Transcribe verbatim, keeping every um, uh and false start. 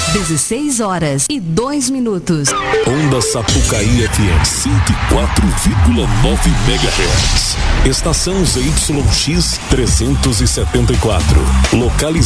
dezesseis horas e dois minutos. Onda Sapucaí F M cento e quatro vírgula nove megahertz. Estação Z Y X trezentos e setenta e quatro. Localizada